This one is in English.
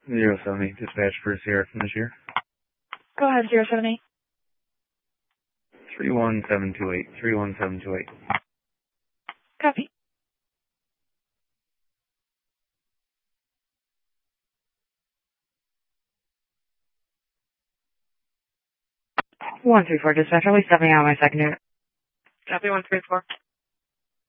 078, dispatch for Sierra from this year. Go ahead, 078. 31728, 31728. Copy. 134 dispatch, are we stepping out of my second unit? Copy 134.